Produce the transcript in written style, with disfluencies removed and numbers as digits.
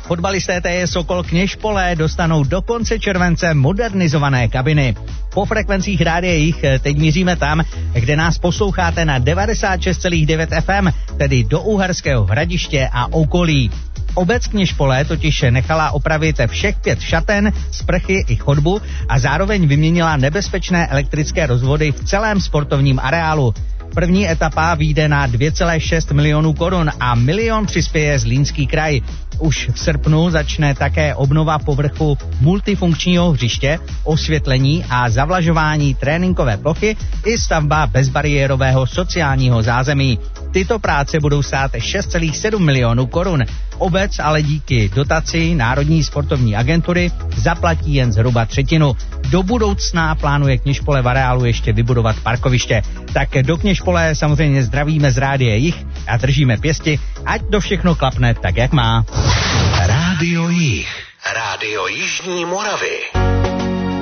Fotbalisté TJ Sokol Kněžpolé dostanou do konce července modernizované kabiny. Po frekvencích Rádia Jih teď míříme tam, kde nás posloucháte na 96,9 FM, tedy do Uherského Hradiště a okolí. Obec Kněžpolé totiž nechala opravit všech 5 šaten, sprchy i chodbu a zároveň vyměnila nebezpečné elektrické rozvody v celém sportovním areálu. První etapa vyjde na 2,6 milionů korun a 1 milion přispěje Zlínský kraj. Už v srpnu začne také obnova povrchu multifunkčního hřiště, osvětlení a zavlažování tréninkové plochy i stavba bezbariérového sociálního zázemí. Tyto práce budou stát 6,7 milionů korun. Obec ale díky dotaci Národní sportovní agentury zaplatí jen zhruba třetinu. Do budoucna plánuje Kněžpolé v areálu ještě vybudovat parkoviště. Tak do Kněžpolé samozřejmě zdravíme z Rádia Jih a držíme pěsti, ať to všechno klapne tak, jak má. Rádio Jih. Rádio Jižní Moravy.